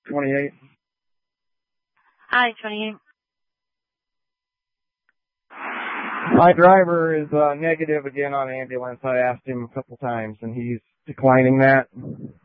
28. Hi, 28. My driver is negative again on ambulance. I asked him a couple times, and he's declining that.